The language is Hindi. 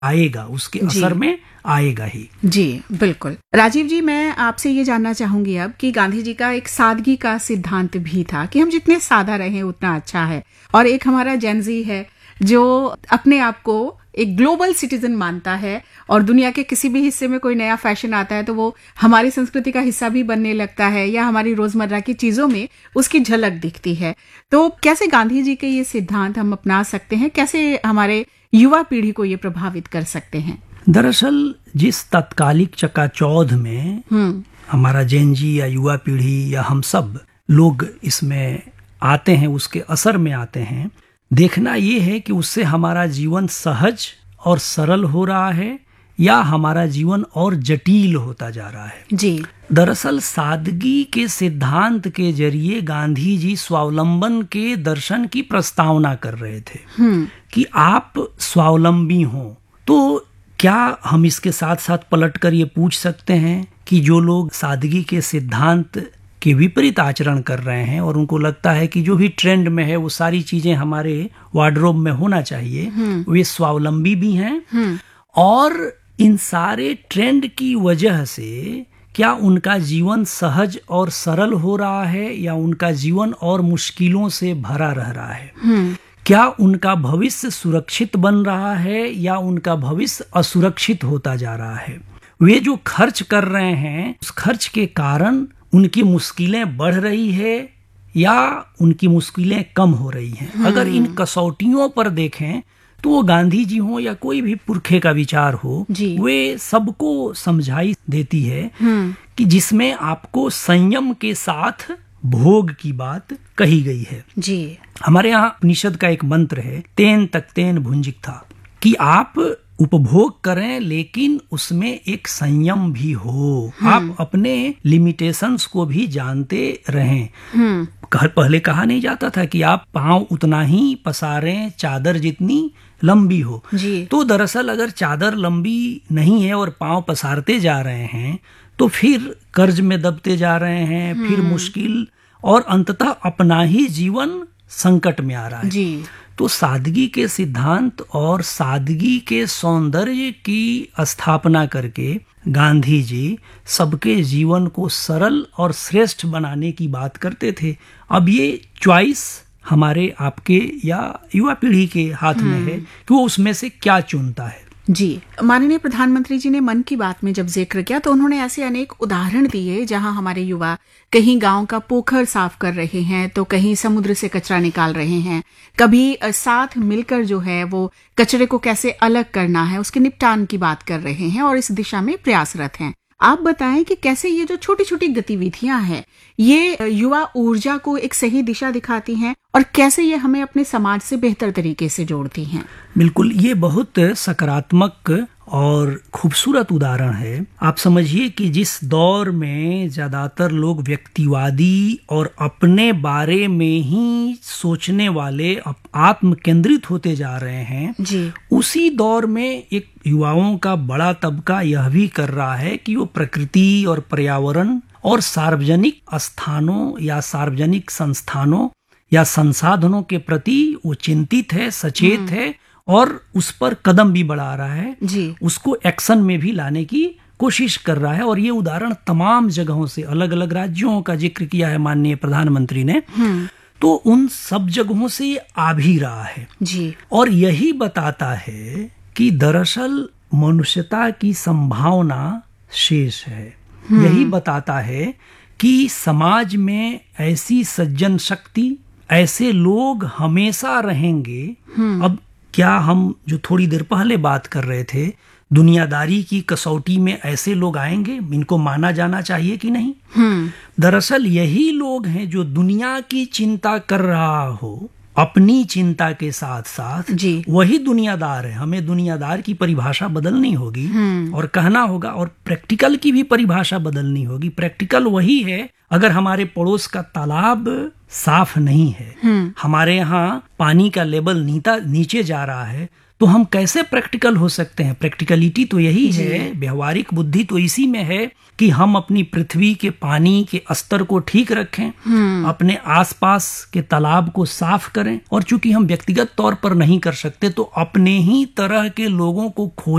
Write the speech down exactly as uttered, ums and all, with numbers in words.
आएगा, उसके असर में आएगा ही। जी बिल्कुल। राजीव जी, मैं आपसे ये जानना चाहूंगी अब कि गांधी जी का एक सादगी का सिद्धांत भी था कि हम जितने सादा रहें उतना अच्छा है, और एक हमारा जेनजी है जो अपने आप को एक ग्लोबल सिटीजन मानता है और दुनिया के किसी भी हिस्से में कोई नया फैशन आता है तो वो हमारी संस्कृति का हिस्सा भी बनने लगता है या हमारी रोजमर्रा की चीजों में उसकी झलक दिखती है। तो कैसे गांधी जी के ये सिद्धांत हम अपना सकते हैं, कैसे हमारे युवा पीढ़ी को ये प्रभावित कर सकते हैं? दरअसल जिस तत्कालिक चकाचौंध में हमारा जेनजी या युवा पीढ़ी या हम सब लोग इसमें आते हैं, उसके असर में आते हैं, देखना ये है कि उससे हमारा जीवन सहज और सरल हो रहा है या हमारा जीवन और जटिल होता जा रहा है। जी। दरअसल सादगी के सिद्धांत के जरिए गांधी जी स्वावलंबन के दर्शन की प्रस्तावना कर रहे थे कि आप स्वावलंबी हों। तो क्या हम इसके साथ साथ पलटकर ये पूछ सकते हैं कि जो लोग सादगी के सिद्धांत के विपरीत आचरण कर रहे हैं और उनको लगता है कि जो भी ट्रेंड में है वो सारी चीजें हमारे वार्डरोब में होना चाहिए, वे स्वावलंबी भी हैं, और इन सारे ट्रेंड की वजह से क्या उनका जीवन सहज और सरल हो रहा है या उनका जीवन और मुश्किलों से भरा रह रहा है? क्या उनका भविष्य सुरक्षित बन रहा है या उनका भविष्य असुरक्षित होता जा रहा है? वे जो खर्च कर रहे हैं उस खर्च के कारण उनकी मुश्किलें बढ़ रही है या उनकी मुश्किलें कम हो रही हैं? अगर इन कसौटियों पर देखें तो वो गांधी जी हो या कोई भी पुरखे का विचार हो, वे सबको समझाई देती है कि जिसमें आपको संयम के साथ भोग की बात कही गई है। जी। हमारे यहाँ उपनिषद का एक मंत्र है, तेन तक्तेन भुंजिक्था, कि आप उपभोग करें लेकिन उसमें एक संयम भी हो, आप अपने लिमिटेशंस को भी जानते रहें। पहले कहा नहीं जाता था कि आप पांव उतना ही पसारें चादर जितनी लंबी हो। तो दरअसल अगर चादर लंबी नहीं है और पांव पसारते जा रहे हैं तो फिर कर्ज में दबते जा रहे हैं, फिर मुश्किल, और अंततः अपना ही जीवन संकट में आ रहा है। जी। तो सादगी के सिद्धांत और सादगी के सौंदर्य की स्थापना करके गांधी जी सबके जीवन को सरल और श्रेष्ठ बनाने की बात करते थे। अब ये चॉइस हमारे आपके या युवा पीढ़ी के हाथ में है कि वो उसमें से क्या चुनता है। जी। माननीय प्रधानमंत्री जी ने मन की बात में जब जिक्र किया तो उन्होंने ऐसे अनेक उदाहरण दिए जहां हमारे युवा कहीं गांव का पोखर साफ कर रहे हैं तो कहीं समुद्र से कचरा निकाल रहे हैं, कभी साथ मिलकर जो है वो कचरे को कैसे अलग करना है उसके निपटान की बात कर रहे हैं और इस दिशा में प्रयासरत हैं। आप बताएं कि कैसे ये जो छोटी छोटी गतिविधियां हैं ये युवा ऊर्जा को एक सही दिशा दिखाती हैं और कैसे ये हमें अपने समाज से बेहतर तरीके से जोड़ती हैं? बिल्कुल, ये बहुत सकारात्मक और खूबसूरत उदाहरण है। आप समझिए कि जिस दौर में ज्यादातर लोग व्यक्तिवादी और अपने बारे में ही सोचने वाले आत्म केंद्रित होते जा रहे हैं, जी। उसी दौर में एक युवाओं का बड़ा तबका यह भी कर रहा है कि वो प्रकृति और पर्यावरण और सार्वजनिक स्थानों या सार्वजनिक संस्थानों या संसाधनों के प्रति वो चिंतित है, सचेत है और उस पर कदम भी बढ़ा रहा है, जी। उसको एक्शन में भी लाने की कोशिश कर रहा है। और ये उदाहरण तमाम जगहों से, अलग अलग राज्यों का जिक्र किया है माननीय प्रधानमंत्री ने, तो उन सब जगहों से ये आ भी रहा है। जी। और यही बताता है कि दरअसल मनुष्यता की संभावना शेष है। यही बताता है कि समाज में ऐसी सज्जन शक्ति, ऐसे लोग हमेशा रहेंगे। अब क्या हम जो थोड़ी देर पहले बात कर रहे थे, दुनियादारी की कसौटी में ऐसे लोग आएंगे, इनको माना जाना चाहिए कि नहीं? दरअसल यही लोग हैं जो दुनिया की चिंता कर रहा हो अपनी चिंता के साथ साथ, जी। वही दुनियादार है। हमें दुनियादार की परिभाषा बदलनी होगी और कहना होगा, और प्रैक्टिकल की भी परिभाषा बदलनी होगी। प्रैक्टिकल वही है, अगर हमारे पड़ोस का तालाब साफ नहीं है, हमारे यहाँ पानी का लेवल नीता नीचे जा रहा है, तो हम कैसे प्रैक्टिकल हो सकते हैं? प्रैक्टिकलिटी तो यही है, व्यवहारिक बुद्धि तो इसी में है कि हम अपनी पृथ्वी के पानी के स्तर को ठीक रखें, अपने आसपास के तालाब को साफ करें, और चूंकि हम व्यक्तिगत तौर पर नहीं कर सकते तो अपने ही तरह के लोगों को खोज